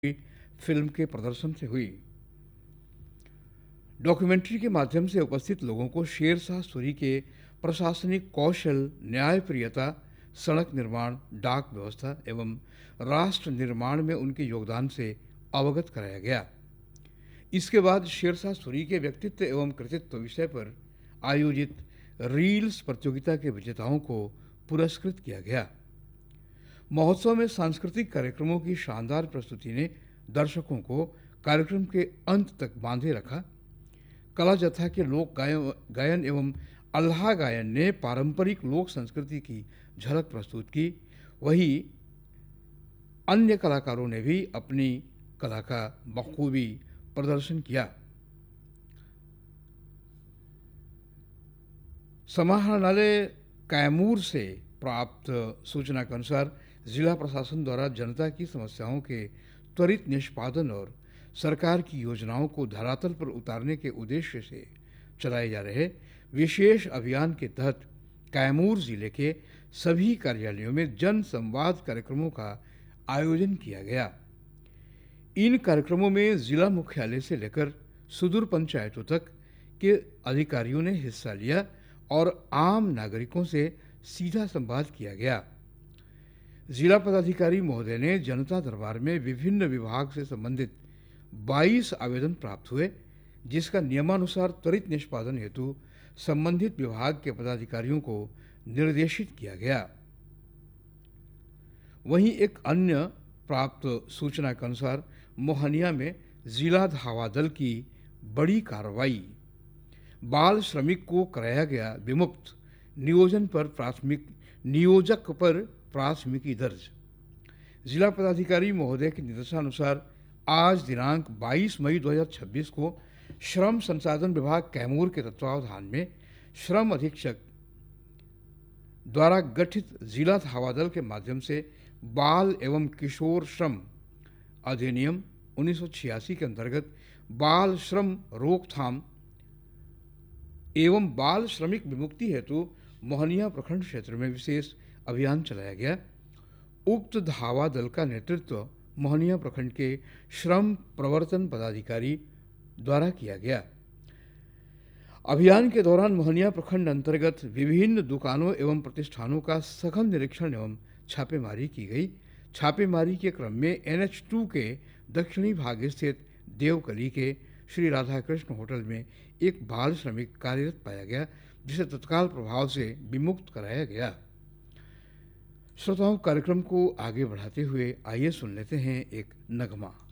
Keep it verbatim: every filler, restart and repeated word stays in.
Film के प्रदर्शन से हुई। डॉक्यूमेंट्री के माध्यम से उपस्थित लोगों को शेरशाह सूरी के प्रशासनिक कौशल, न्यायप्रियता, सड़क निर्माण, डाक व्यवस्था एवं राष्ट्र निर्माण में उनके योगदान से अवगत कराया गया। इसके बाद शेरशाह सूरी के व्यक्तित्व एवं कृतित्व विषय पर आयोजित रील्स प्रतियोगिता के विजेताओं को पुरस्कृत किया गया। महोत्सव में सांस्कृतिक कार्यक्रमों की शानदार प्रस्तुति ने दर्शकों को कार्यक्रम के अंत तक बांधे रखा। कला जत्था के लोक गायन गायन एवं अल्लाह गायन ने पारंपरिक लोक संस्कृति की झलक प्रस्तुत की। वहीं अन्य कलाकारों ने भी अपनी कला का बखूबी प्रदर्शन किया। समाहरणालय कैमूर से प्राप्त सूचना के अनुसार जिला प्रशासन द्वारा जनता की समस्याओं के त्वरित निष्पादन और सरकार की योजनाओं को धरातल पर उतारने के उद्देश्य से चलाए जा रहे विशेष अभियान के तहत कैमूर जिले के सभी कार्यालयों में जन संवाद कार्यक्रमों का आयोजन किया गया। इन कार्यक्रमों में जिला मुख्यालय से लेकर सुदूर पंचायतों तक के अधिकारियों ने हिस्सा लिया और आम नागरिकों से सीधा संवाद किया गया। जिला पदाधिकारी महोदय ने जनता दरबार में विभिन्न विभाग से संबंधित बाईस आवेदन प्राप्त हुए, जिसका नियमानुसार त्वरित निष्पादन हेतु संबंधित विभाग के पदाधिकारियों को निर्देशित किया गया। वहीं एक अन्य प्राप्त सूचना के अनुसार मोहनिया में जिला धावा दल की बड़ी कार्रवाई, बाल श्रमिक को कराया गया विमुक्त, नियोजन पर प्राथमिक नियोजक पर प्राथमिकी दर्ज। जिला पदाधिकारी महोदय के निर्देशानुसार आज दिनांक बाईस मई दो हज़ार छब्बीस को श्रम संसाधन विभाग कैमूर के तत्वावधान में श्रम अधीक्षक द्वारा गठित जिला धावा दल के माध्यम से बाल एवं किशोर श्रम अधिनियम उन्नीस सौ छियासी के अंतर्गत बाल श्रम रोकथाम एवं बाल श्रमिक विमुक्ति हेतु मोहनिया प्रखंड क्षेत्र में विशेष अभियान चलाया गया। उक्त धावा दल का नेतृत्व मोहनिया प्रखंड के श्रम प्रवर्तन पदाधिकारी द्वारा किया गया। अभियान के दौरान मोहनिया प्रखंड अंतर्गत विभिन्न दुकानों एवं प्रतिष्ठानों का सघन निरीक्षण एवं छापेमारी की गई। छापेमारी के क्रम में एन एच टू के दक्षिणी भाग स्थित देवकली के श्री राधाकृष्ण होटल में एक बाल श्रमिक कार्यरत पाया गया, जिसे तत्काल प्रभाव से विमुक्त कराया गया। श्रोताओं, कार्यक्रम को आगे बढ़ाते हुए आइए सुन लेते हैं एक नगमा।